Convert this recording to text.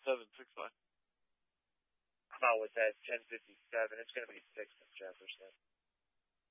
I'm out with that 1057. It's going to be 6 at Jefferson.